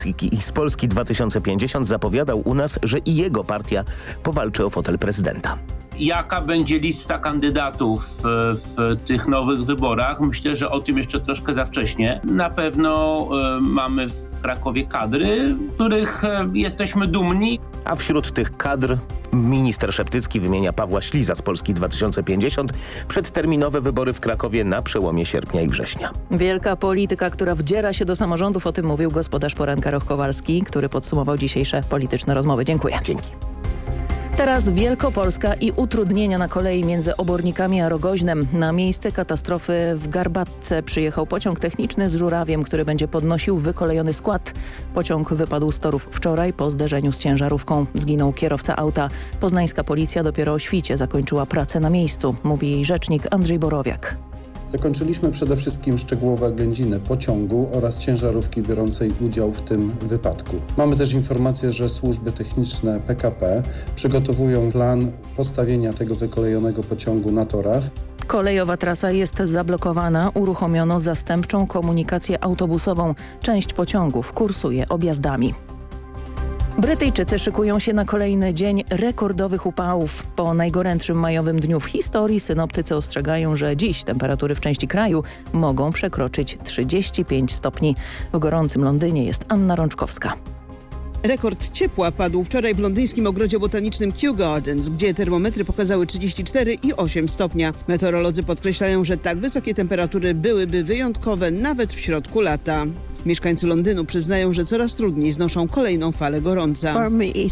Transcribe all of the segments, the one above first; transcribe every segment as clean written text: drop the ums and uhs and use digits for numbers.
z Polski 2050 zapowiadał u nas, że i jego partia powalczy o fotel prezydenta. Jaka będzie lista kandydatów w tych nowych wyborach? Myślę, że o tym jeszcze troszkę za wcześnie. Na pewno mamy w Krakowie kadry, których jesteśmy dumni. A wśród tych kadr minister Szeptycki wymienia Pawła Śliza z Polski 2050. Przedterminowe wybory w Krakowie na przełomie sierpnia i września. Wielka polityka, która wdziera się do samorządów. O tym mówił gospodarz poranka Roch Kowalski, który podsumował dzisiejsze polityczne rozmowy. Dziękuję. Dzięki. Teraz Wielkopolska i utrudnienia na kolei między Obornikami a Rogoźnem. Na miejsce katastrofy w Garbatce przyjechał pociąg techniczny z żurawiem, który będzie podnosił wykolejony skład. Pociąg wypadł z torów wczoraj po zderzeniu z ciężarówką. Zginął kierowca auta. Poznańska policja dopiero o świcie zakończyła pracę na miejscu, mówi jej rzecznik Andrzej Borowiak. Zakończyliśmy przede wszystkim szczegółowe oględziny pociągu oraz ciężarówki biorącej udział w tym wypadku. Mamy też informację, że służby techniczne PKP przygotowują plan postawienia tego wykolejonego pociągu na torach. Kolejowa trasa jest zablokowana. Uruchomiono zastępczą komunikację autobusową. Część pociągów kursuje objazdami. Brytyjczycy szykują się na kolejny dzień rekordowych upałów. Po najgorętszym majowym dniu w historii synoptycy ostrzegają, że dziś temperatury w części kraju mogą przekroczyć 35 stopni. W gorącym Londynie jest Anna Rączkowska. Rekord ciepła padł wczoraj w londyńskim ogrodzie botanicznym Kew Gardens, gdzie termometry pokazały 34,8 stopnia. Meteorolodzy podkreślają, że tak wysokie temperatury byłyby wyjątkowe nawet w środku lata. Mieszkańcy Londynu przyznają, że coraz trudniej znoszą kolejną falę gorąca.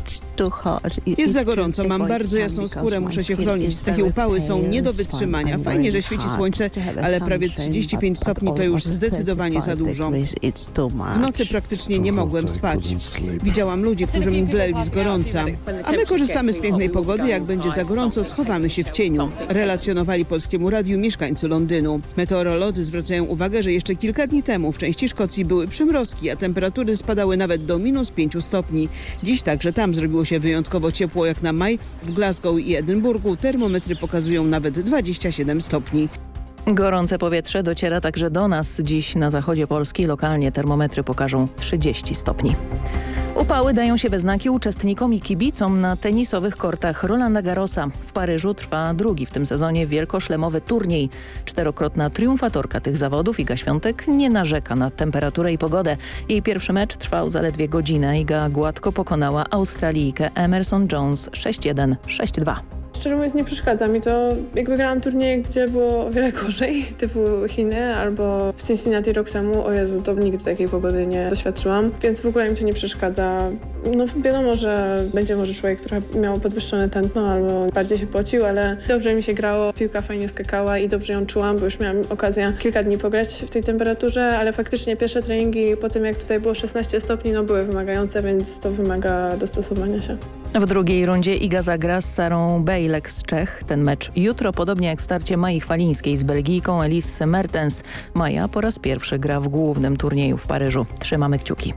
Jest za gorąco, mam bardzo jasną skórę, muszę się chronić. Takie upały są nie do wytrzymania. Fajnie, że świeci słońce, ale prawie 35 stopni to już zdecydowanie za dużo. W nocy praktycznie nie mogłem spać. Widziałam ludzi, którzy mdleli z gorąca. A my korzystamy z pięknej pogody, jak będzie za gorąco, schowamy się w cieniu. Relacjonowali Polskiemu Radiu mieszkańcy Londynu. Meteorolodzy zwracają uwagę, że jeszcze kilka dni temu w części Szkocji były przymrozki, a temperatury spadały nawet do -5 stopni. Dziś także tam zrobiło się wyjątkowo ciepło jak na maj. W Glasgow i Edynburgu termometry pokazują nawet 27 stopni. Gorące powietrze dociera także do nas. Dziś na zachodzie Polski lokalnie termometry pokażą 30 stopni. Upały dają się we znaki uczestnikom i kibicom na tenisowych kortach Rolanda Garrosa. W Paryżu trwa drugi w tym sezonie wielkoszlemowy turniej. Czterokrotna triumfatorka tych zawodów Iga Świątek nie narzeka na temperaturę i pogodę. Jej pierwszy mecz trwał zaledwie godzinę. Iga gładko pokonała Australijkę Emerson Jones 6-1, 6-2. Szczerze mówiąc nie przeszkadza mi to. Jakby grałam turnieje, gdzie było o wiele gorzej, typu Chiny albo w Cincinnati rok temu. O Jezu, to nigdy takiej pogody nie doświadczyłam, więc w ogóle mi to nie przeszkadza. No wiadomo, że będzie może człowiek trochę miał podwyższone tętno albo bardziej się pocił, ale dobrze mi się grało, piłka fajnie skakała i dobrze ją czułam, bo już miałam okazję kilka dni pograć w tej temperaturze, ale faktycznie pierwsze treningi po tym jak tutaj było 16 stopni, no były wymagające, więc to wymaga dostosowania się. W drugiej rundzie Iga zagra z Sarą Bejlek z Czech. Ten mecz jutro, podobnie jak starcie Mai Chwalińskiej z Belgijką Elise Mertens. Maja po raz pierwszy gra w głównym turnieju w Paryżu. Trzymamy kciuki.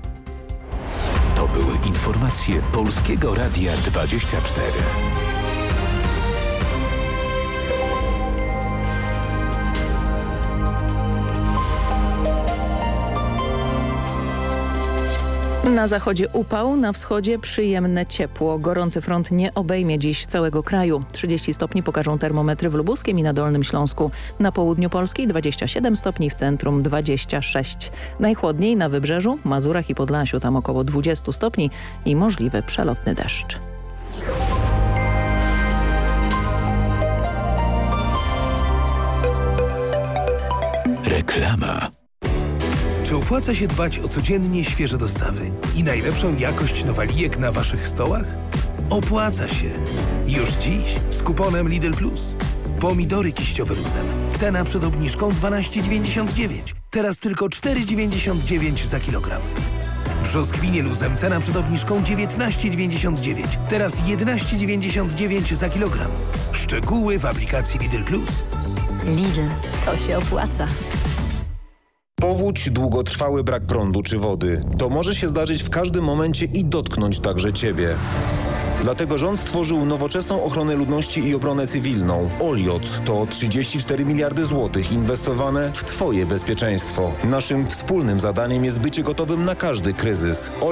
To były informacje Polskiego Radia 24. Na zachodzie upał, na wschodzie przyjemne ciepło. Gorący front nie obejmie dziś całego kraju. 30 stopni pokażą termometry w Lubuskiem i na Dolnym Śląsku. Na południu Polski 27 stopni, w centrum 26. Najchłodniej na Wybrzeżu, Mazurach i Podlasiu, tam około 20 stopni i możliwy przelotny deszcz. Reklama. Czy opłaca się dbać o codziennie świeże dostawy i najlepszą jakość nowalijek na waszych stołach? Opłaca się. Już dziś z kuponem Lidl Plus. Pomidory kiściowe luzem. Cena przed obniżką 12,99. Teraz tylko 4,99 za kilogram. Brzoskwinie luzem. Cena przed obniżką 19,99. Teraz 11,99 za kilogram. Szczegóły w aplikacji Lidl Plus. Lidl, to się opłaca. Powódź, długotrwały brak prądu czy wody. To może się zdarzyć w każdym momencie i dotknąć także Ciebie. Dlatego rząd stworzył nowoczesną ochronę ludności i obronę cywilną. OLIOT to 34 miliardy złotych inwestowane w Twoje bezpieczeństwo. Naszym wspólnym zadaniem jest bycie gotowym na każdy kryzys.